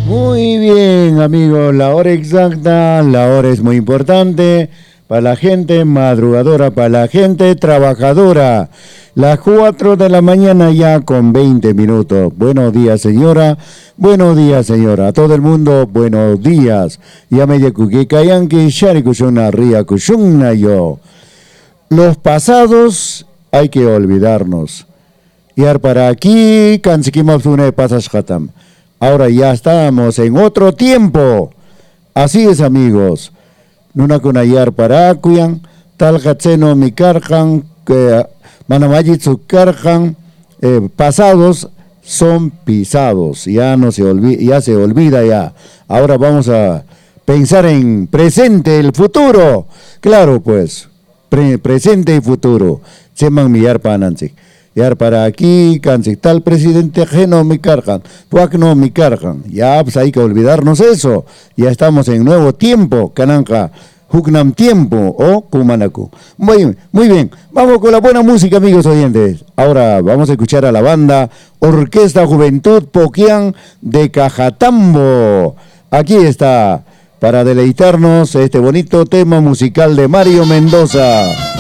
Muy bien, amigos, la hora exacta, la hora es muy importante para la gente madrugadora, para la gente trabajadora. Las 4 de la mañana ya con 20 minutos. Buenos días, señora. Buenos días, señora. A todo el mundo, buenos días. Ya me que kayanki, shari kushuna, ria kushuna yo. Los pasados hay que olvidarnos. Yar para aquí, kansikimafune pasas hatam. Ahora ya estamos en otro tiempo. Así es, amigos. Nuna kunayar para kuyan, tal hatseno mi karjan, que manamajitsu karjan, pasados son pisados. Ya no se olvida, ya se olvida ya. Ahora vamos a pensar en presente, el futuro. Claro, pues, presente y futuro. Seman millar panansi. Yar para aquí, tal presidente geno mi cargan, puac no mi cargan. Ya, pues hay que olvidarnos eso. Ya estamos en nuevo tiempo, cananca, huknam tiempo, o kumanaku. Muy bien, vamos con la buena música, amigos oyentes. Ahora vamos a escuchar a la banda Orquesta Juventud Poquián de Cajatambo. Aquí está, para deleitarnos este bonito tema musical de Mario Mendoza.